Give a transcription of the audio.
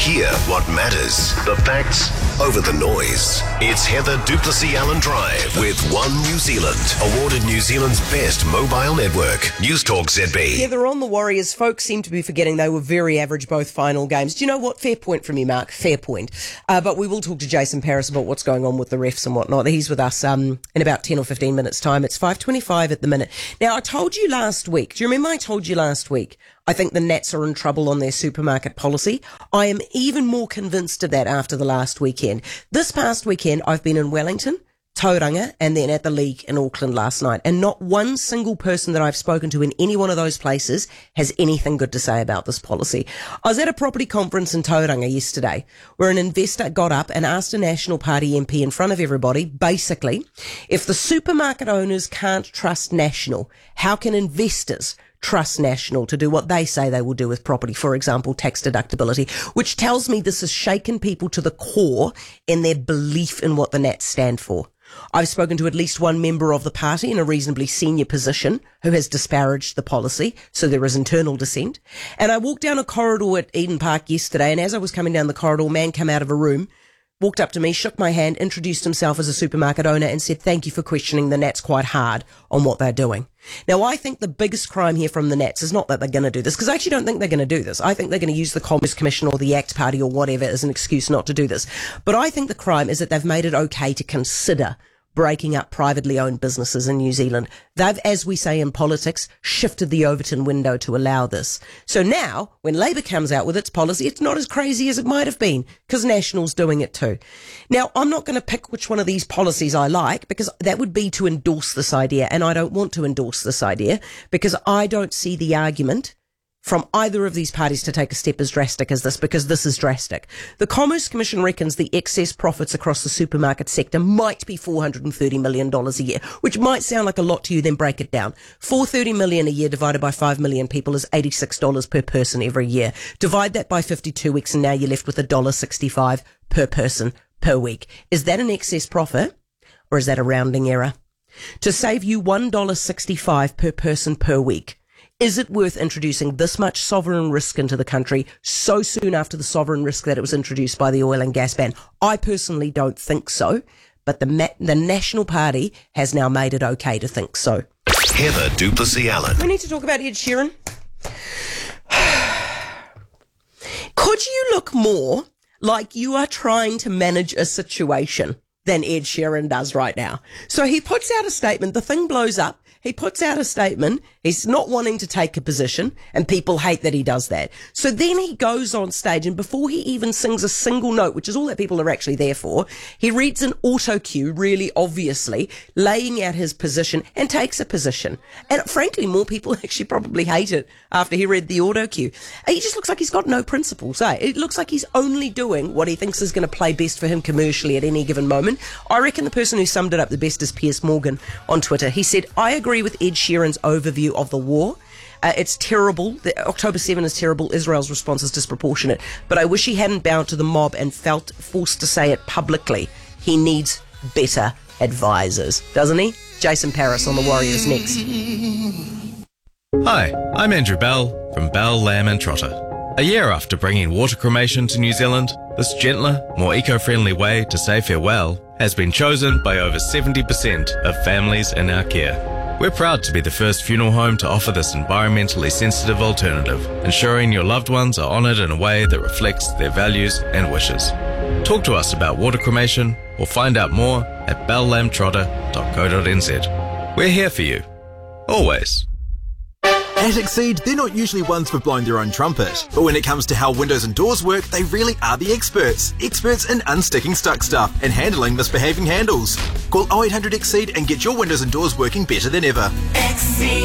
Hear what matters. The facts over the noise. It's Heather Duplessis-Allen Drive with One New Zealand. Awarded New Zealand's best mobile network. News Talk ZB. Heather, on the Warriors, folks seem to be forgetting they were very average both final games. Do you know what? Fair point from you, Mark. Fair point. But we will talk to Jason Paris about what's going on with the refs and whatnot. He's with us in about 10 or 15 minutes' time. It's 5:25 at the minute. Now, I told you last week. Do you remember I told you last week? I think the Nats are in trouble on their supermarket policy. I am even more convinced of that after the last weekend. This past weekend, I've been in Wellington, Tauranga, and then at the League in Auckland last night. And not one single person that I've spoken to in any one of those places has anything good to say about this policy. I was at a property conference in Tauranga yesterday where an investor got up and asked a National Party MP in front of everybody, basically, if the supermarket owners can't trust National, how can investors trust National to do what they say they will do with property, for example, tax deductibility, which tells me this has shaken people to the core in their belief in what the Nats stand for. I've spoken to at least one member of the party in a reasonably senior position who has disparaged the policy, so there is internal dissent. And I walked down a corridor at Eden Park yesterday, and as I was coming down the corridor, a man came out of a room, walked up to me, shook my hand, introduced himself as a supermarket owner and said, thank you for questioning the Nats quite hard on what they're doing. Now, I think the biggest crime here from the Nats is not that they're going to do this, because I actually don't think they're going to do this. I think they're going to use the Commerce Commission or the ACT Party or whatever as an excuse not to do this. But I think the crime is that they've made it okay to consider breaking up privately owned businesses in New Zealand. They've, as we say in politics, shifted the Overton window to allow this. So now, when Labour comes out with its policy, it's not as crazy as it might have been, because National's doing it too. Now, I'm not going to pick which one of these policies I like, because that would be to endorse this idea, and I don't want to endorse this idea, because I don't see the argument from either of these parties to take a step as drastic as this, because this is drastic. The Commerce Commission reckons the excess profits across the supermarket sector might be $430 million a year, which might sound like a lot to you, then break it down. $430 million a year divided by 5 million people is $86 per person every year. Divide that by 52 weeks and now you're left with $1.65 per person per week. Is that an excess profit, or is that a rounding error? To save you $1.65 per person per week, is it worth introducing this much sovereign risk into the country so soon after the sovereign risk that it was introduced by the oil and gas ban? I personally don't think so, but the National Party has now made it okay to think so. Heather Duplessis-Allen. We need to talk about Ed Sheeran. Could you look more like you are trying to manage a situation than Ed Sheeran does right now? So he puts out a statement, the thing blows up. He puts out a statement. He's not wanting to take a position, and people hate that he does that. So then he goes on stage, and before he even sings a single note, which is all that people are actually there for, he reads an auto cue, really obviously, laying out his position, and takes a position. And frankly, more people actually probably hate it after he read the auto cue. He just looks like he's got no principles, eh? It looks like he's only doing what he thinks is going to play best for him commercially at any given moment. I reckon the person who summed it up the best is Piers Morgan on Twitter. He said, I agree with Ed Sheeran's overview of the war. It's terrible. October 7 is terrible. Israel's response is disproportionate. But I wish he hadn't bowed to the mob and felt forced to say it publicly. He needs better advisors, doesn't he? Jason Paris on the Warriors next. Hi, I'm Andrew Bell from Bell, Lamb and Trotter. A year after bringing water cremation to New Zealand, this gentler, more eco-friendly way to say farewell has been chosen by over 70% of families in our care. We're proud to be the first funeral home to offer this environmentally sensitive alternative, ensuring your loved ones are honoured in a way that reflects their values and wishes. Talk to us about water cremation or find out more at belllambtrotter.co.nz. We're here for you. Always. At Exceed, they're not usually ones for blowing their own trumpet, but when it comes to how windows and doors work, they really are the experts. Experts in unsticking stuck stuff and handling misbehaving handles. Call 0800 Exceed and get your windows and doors working better than ever. Exceed.